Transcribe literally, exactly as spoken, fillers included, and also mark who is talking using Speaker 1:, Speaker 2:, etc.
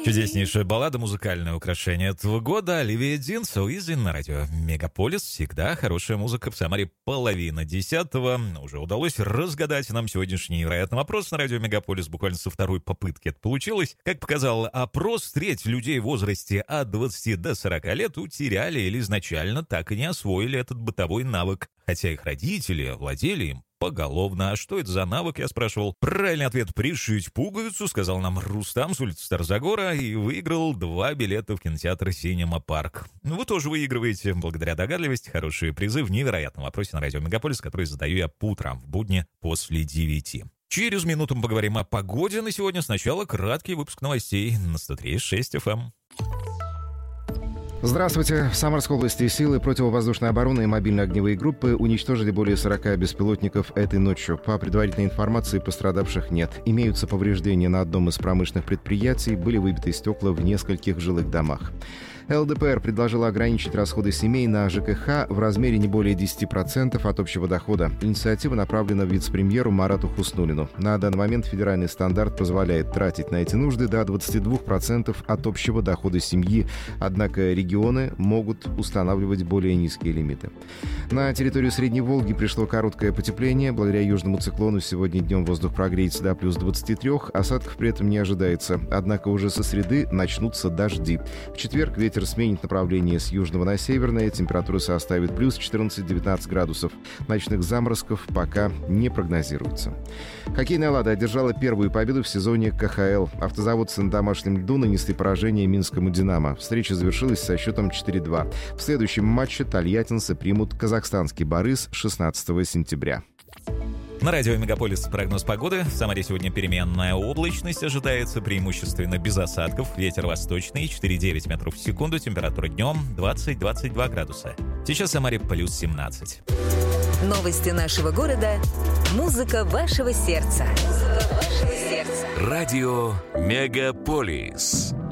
Speaker 1: Чудеснейшая баллада, музыкальное украшение этого года. Оливия Дин, So Easy на радио Мегаполис. Всегда хорошая музыка в Самаре. Половина десятого. Уже удалось разгадать нам сегодняшний невероятный вопрос на радио Мегаполис. Буквально со второй попытки это получилось. Как показал опрос, треть людей в возрасте от двадцати до сорока лет утеряли или изначально так и не освоили этот бытовой навык. Хотя их родители владели им поголовно. А что это за навык, я спрашивал. Правильный ответ — пришить пуговицу, сказал нам Рустам с улицы Старозагора, и выиграл два билета в кинотеатр «Синема Парк». Вы тоже выигрываете, благодаря догадливости, хорошие призы в невероятном вопросе на радио Мегаполис, который задаю я по утрам в будни после девяти. Через минуту мы поговорим о погоде на сегодня. Сначала краткий выпуск новостей на сто три и шесть эф эм.
Speaker 2: Здравствуйте. В Самарской области силы противовоздушной обороны и мобильные огневые группы уничтожили более сорока беспилотников этой ночью. По предварительной информации, пострадавших нет. Имеются повреждения на одном из промышленных предприятий, были выбиты стекла в нескольких жилых домах. эл дэ пэ эр предложила ограничить расходы семей на жэ ка ха в размере не более десяти процентов от общего дохода. Инициатива направлена вице-премьеру Марату Хуснуллину. На данный момент федеральный стандарт позволяет тратить на эти нужды до двадцати двух процентов от общего дохода семьи, однако регионы могут устанавливать более низкие лимиты. На территорию Средней Волги пришло короткое потепление. Благодаря южному циклону сегодня днем воздух прогреется до плюс двадцати трёх, осадков при этом не ожидается. Однако уже со среды начнутся дожди. В четверг ветер Ветер сменит направление с южного на северное. Температура составит плюс четырнадцать-девятнадцать градусов. Ночных заморозков пока не прогнозируется. Хоккейная «Лада» одержала первую победу в сезоне ка ха эл. Автозаводцы на домашнем льду нанесли поражение минскому «Динамо». Встреча завершилась со счетом четыре-два. В следующем матче тольяттинцы примут казахстанский «Борис» шестнадцатого сентября.
Speaker 1: На радио Мегаполис прогноз погоды. В Самаре сегодня переменная облачность ожидается, преимущественно без осадков. Ветер восточный, четыре-девять метров в секунду. Температура днем двадцать-двадцать два градуса. Сейчас в Самаре плюс семнадцать.
Speaker 3: Новости нашего города. Музыка вашего сердца. Музыка вашего сердца.
Speaker 4: Радио Мегаполис.